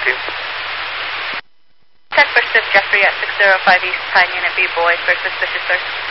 help you? 10 for Stiff Jeffrey at 605 East Pine Unit B, boys for suspicious search.